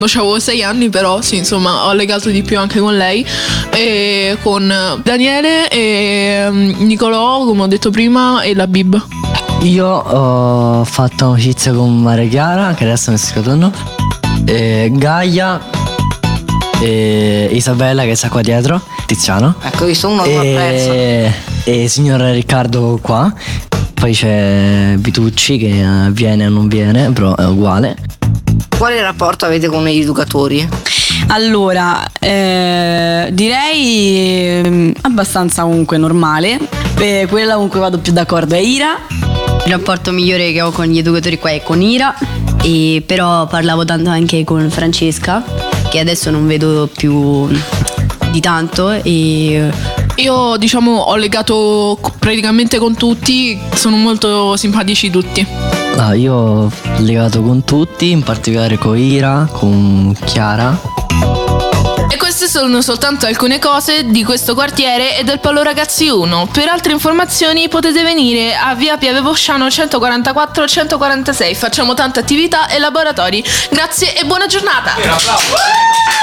Avevo 6 anni, però sì, insomma, ho legato di più anche con lei e con Daniele e Nicolò, come ho detto prima, e la Bib. Io ho fatto amicizia con Maria Chiara, che adesso mi sto scordando, Gaia e Isabella, che sta qua dietro, Tiziano. Ecco, io sono uno che apprezzo. E il signor Riccardo qua. Poi c'è Vitucci che viene o non viene, però è uguale. Quale rapporto avete con gli educatori? Allora, direi abbastanza comunque normale. Quella con cui vado più d'accordo è Ira. Il rapporto migliore che ho con gli educatori qua è con Ira, e però parlavo tanto anche con Francesca, che adesso non vedo più di tanto, e Io ho legato praticamente con tutti, sono molto simpatici tutti. Io ho legato con tutti, in particolare con Ira, con Chiara. E queste sono soltanto alcune cose di questo quartiere e del Polo Ragazzi 1. Per altre informazioni potete venire a via Pieve Posciano 144-146. Facciamo tante attività e laboratori. Grazie e buona giornata!